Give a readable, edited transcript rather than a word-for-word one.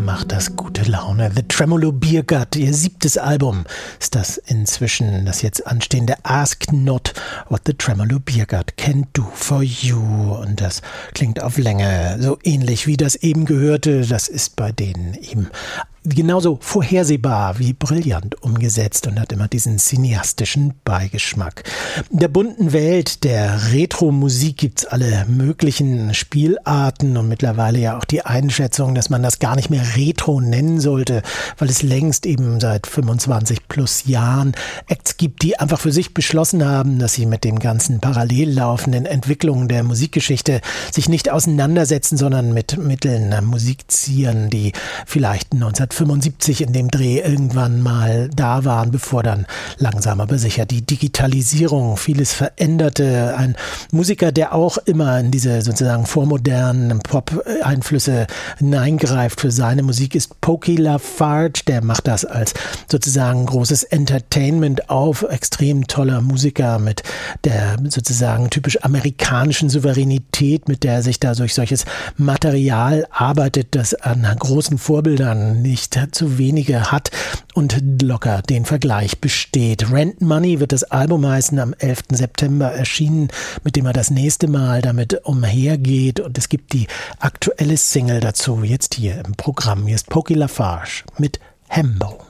macht das gute Laune. The Tremolo Biergut, ihr 7. Album ist das inzwischen, das jetzt anstehende Ask Not What the Tremolo Biergut Can Do For You. Und das klingt auf Länge so ähnlich wie das eben gehörte. Das ist bei denen eben genauso vorhersehbar wie brillant umgesetzt und hat immer diesen cineastischen Beigeschmack. In der bunten Welt der Retro-Musik gibt's alle möglichen Spielarten und mittlerweile ja auch die Einschätzung, dass man das gar nicht mehr Retro nennen sollte, weil es längst eben seit 25 plus Jahren Acts gibt, die einfach für sich beschlossen haben, dass sie mit den ganzen parallel laufenden Entwicklungen der Musikgeschichte sich nicht auseinandersetzen, sondern mit Mitteln Musik zieren, die vielleicht 1975 in dem Dreh irgendwann mal da waren, bevor dann langsam aber sicher die Digitalisierung vieles veränderte. Ein Musiker, der auch immer in diese sozusagen vormodernen Pop-Einflüsse hineingreift für seine Musik, ist Pokey LaFarge. Der macht das als sozusagen großes Entertainment auf. Extrem toller Musiker mit der sozusagen typisch amerikanischen Souveränität, mit der er sich da durch solches Material arbeitet, das an großen Vorbildern nicht zu wenige hat und locker den Vergleich besteht. Rent Money wird das Album heißen, am 11. September erschienen, mit dem er das nächste Mal damit umhergeht, und es gibt die aktuelle Single dazu, jetzt hier im Programm. Hier ist Pokey LaFarge mit Hembo.